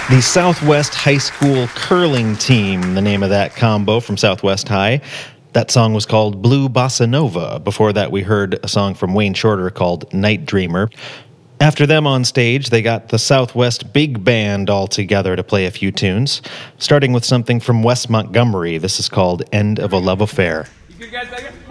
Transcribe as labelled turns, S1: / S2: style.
S1: The Southwest High School Curling Team, the name of that combo from Southwest High. That song was called Blue Bossa Nova. Before that, we heard a song from Wayne Shorter called Night Dreamer. After them on stage, they got the Southwest Big Band all together to play a few tunes, starting with something from Wes Montgomery. This is called End of a Love Affair.
S2: You good guys back here?